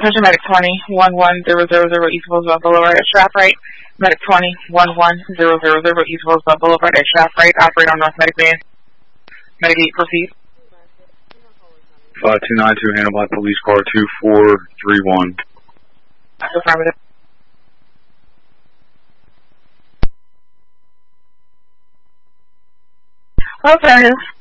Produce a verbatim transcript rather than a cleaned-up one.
Attention Medic twenty, one one zero zero zero East Roosevelt Boulevard at Shaft Right. Medic twenty, one one zero zero zero East Roosevelt Boulevard at Shaft Right. Operate on North Medic Van. Medic eight, proceed. five two nine two, handled by police car two four three one. Affirmative. Affirmative.